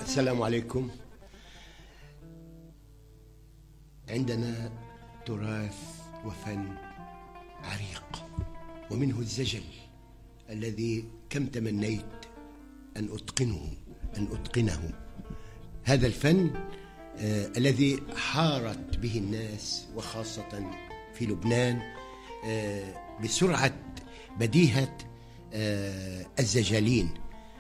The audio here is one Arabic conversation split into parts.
السلام عليكم. عندنا تراث وفن عريق، ومنه الزجل الذي كم تمنيت أن أتقنه. هذا الفن الذي حارت به الناس وخاصة في لبنان بسرعة بديهة الزجالين.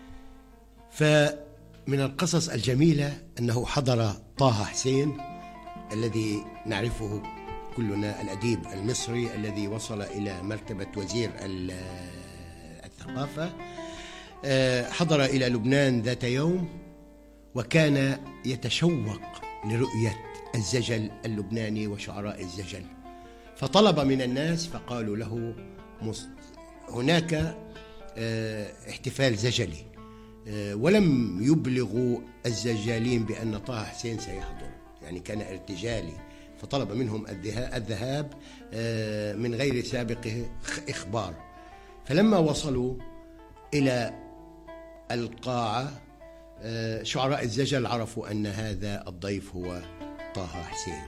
فمن القصص الجميلة أنه حضر طه حسين الذي نعرفه كلنا، الأديب المصري الذي وصل إلى مرتبة وزير الثقافة. حضر إلى لبنان ذات يوم وكان يتشوق لرؤية الزجل اللبناني وشعراء الزجل، فطلب من الناس فقالوا له هناك احتفال زجلي، ولم يبلغوا الزجالين بأن طه حسين سيحضر، يعني كان ارتجالي، فطلب منهم الذهاب من غير سابق إخبار. فلما وصلوا إلى القاعة شعراء الزجل عرفوا أن هذا الضيف هو طه حسين،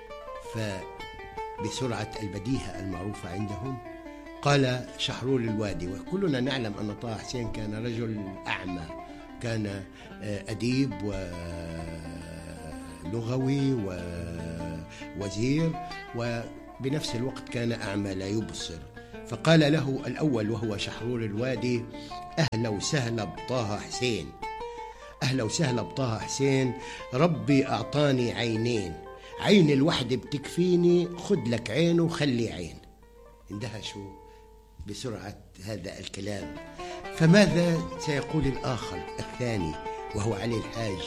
فبسرعة البديهة المعروفة عندهم قال شحرور الوادي، وكلنا نعلم أن طه حسين كان رجل أعمى، كان أديب ولغوي ووزير، وبنفس الوقت كان أعمى لا يبصر. فقال له الأول وهو شحرور الوادي: أهلا وسهلا بطه حسين، أهلا وسهلا بطه حسين، ربي أعطاني عينين، عين الوحدة بتكفيني، خد لك عين وخلي عين. اندهشوا بسرعة هذا الكلام. فماذا سيقول الآخر الثاني وهو علي الحاج؟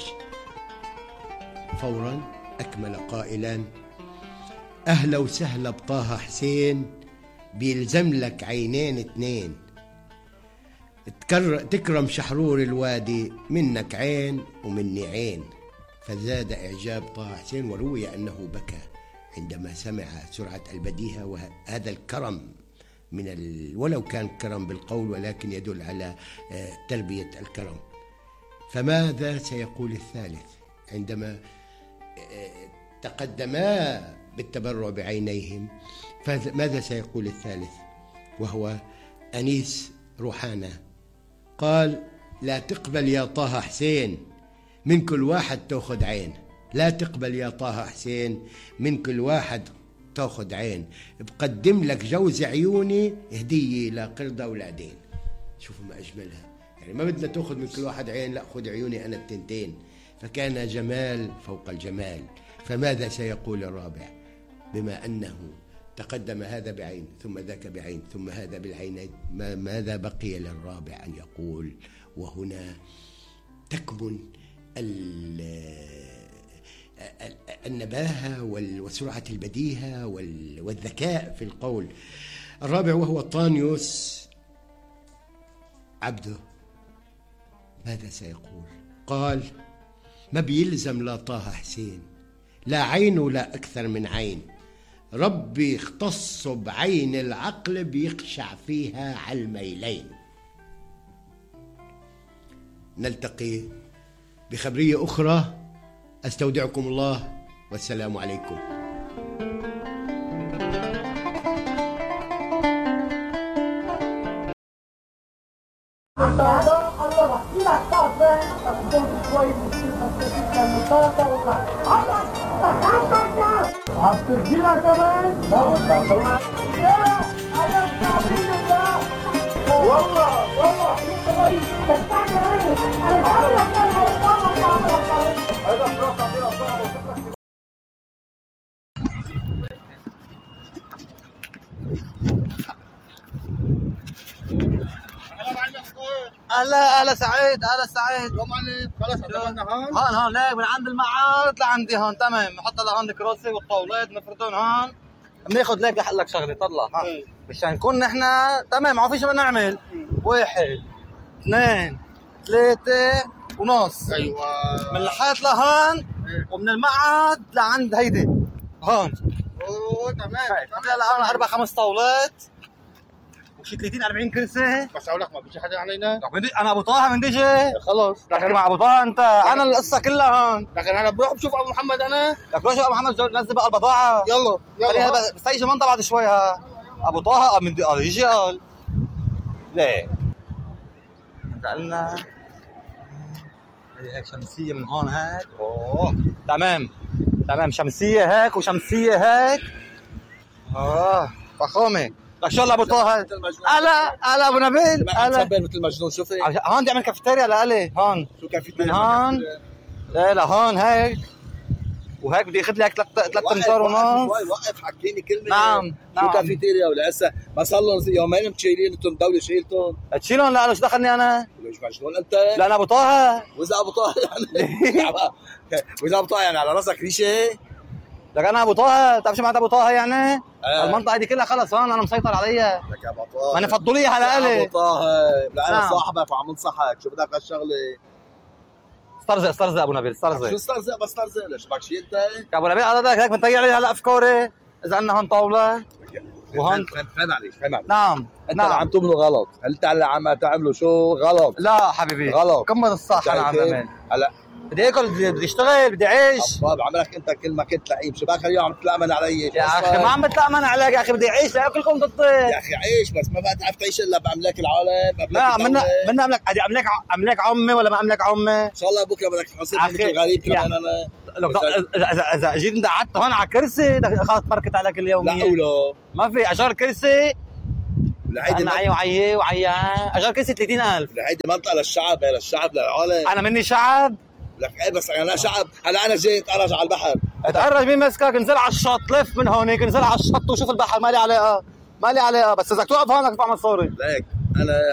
فورا أكمل قائلا: أهلا وسهلا بطه حسين، بيلزم لك عينين اتنين، تكرم شحرور الوادي، منك عين ومني عين. فزاد إعجاب طه حسين، وروي أنه بكى عندما سمع سرعة البديهة وهذا الكرم ولو كان كرم بالقول ولكن يدل على تربية الكرم. فماذا سيقول الثالث عندما تقدما بالتبرع بعينيهم؟ فماذا سيقول الثالث وهو أنيس روحانة؟ قال: لا تقبل يا طه حسين، من كل واحد تأخذ عين، لا تقبل يا طه حسين، من كل واحد تأخذ عين، بقدم لك جوز عيوني هدية لقردة ولادين. شوفوا ما أجملها، يعني ما بدنا تأخذ من كل واحد عين، لا خذ عيوني أنا التنتين. فكان جمال فوق الجمال. فماذا سيقول الرابع بما أنه تقدم هذا بعين ثم ذاك بعين ثم هذا بالعينين؟ ماذا بقي للرابع أن يقول؟ وهنا تكمن النباهة وسرعة البديهة والذكاء في القول. الرابع وهو طانيوس عبده، ماذا سيقول؟ قال: ما بيلزم لا طه حسين، لا عين ولا أكثر من عين، ربي اختص بعين العقل بيخشع فيها على الميلين. نلتقي بخبرية أخرى، أستودعكم الله والسلام عليكم. هلا سعيد، هلا سعيد. خلص عطلنا هون ليك من عند المعارض لعندي هون. تمام، نحط لهون الكراسي والطاولات نفردون هون، بناخذ لك لك شغله. طلع مشان نكون نحن تمام، ما في شيء بدنا نعمل. 1 2 3 ونص. ايوه، من الحيط لهون ومن المعهد لعند هيدي هون. اوه تمام. هلا 4 5 طاولات شي 30 40 كرسي. بس اقول لك ما بيجي حدا علينا. انا ابو طه من ديجي. خلص لكن مع ابو طه انت انا القصه كلها هون. لكن انا بروح بشوف ابو محمد انا. لك روح شوف ابو محمد نزل بقى البضاعه. يلا بس هي منطقه بعد شوي ها. ابو طه من يجي قال ليه قالنا هيك شمسيه من هون هيك. اوه تمام شمسيه هيك وشمسيه هيك. فخامه. لك شو ابو طه هلا ابو نبيل هلا مثل مجنون. شوفي هون بدي اعمل كافيتيريا لالي هون. شو كافيتيريا؟ من هون لا هون هيك وهيك بدي اخذ لي هيك 3 امتار ونص. وقف حكيني كلمه. نعم شو كافيتيريا ولا هسه ما صار لهم يومين مشيلين انتم الدوله شيلتهم. تشيلهم لا شو دخلني انا؟ ليش مجنون انت؟ لا انا ابو طه. واذا ابو طه يعني واذا ابو طه يعني على راسك ريشه. لك انا ابو طه بتعرف شو معناتها ابو طه يعني؟ المنطقه دي كلها خلص هون انا مسيطر عليها. لك يا ابو طه ما انا فضلوا لي على الي ابو طه. لا انا صاحبك وعم انصحك. شو بدك هالشغله؟ استرزق ابو نبيل استرزق. شو استرزق؟ بس استرزق ليش بدك شيء انت؟ يا ابو نبيل هذا هيك بنطيع لي هلا افكاري. اذا عندنا هون طاوله وهون فهم عليك. نعم انت عم تعملوا غلط. انت اللي عم تعملوا شو غلط. لا حبيبي غلط. كمل الصح. انا عم بعمل هلا بدي اكل بدي اشتغل بدي اعيش. بعملك انت كل ما كنت لعيب. شو باك اليوم عم تتلامن علي؟ يا اخي ما عم بتلامن عليك يا اخي بدي اعيش لاكلكم ضدي. يا اخي عيش بس ما بقى تعرف تعيش الا باملاك العالم. لا منا املاك عمي ولا ما املاك عمي. ان شاء الله بكره بدك تحصل مثل غريب كمان انا. اذا جيت انت قعدت هون على كرسي خلص فركت عليك اليوميه. لا قولوا ما في اجار كرسي. هيدي وعي اجار كرسي 30,000. هيدي منطقه للشعب. هي للشعب للعالم. انا مني شعب. لك ايه بس انا شعب. هلا انا جاي اتقرج على البحر. اتقرج مين مسكك؟ انزل على الشط لف من هونيك انزل على الشط وشوف البحر. مالي علاقه بس اذا بدك توقف هون بدك تدفع مصاري. ليك انا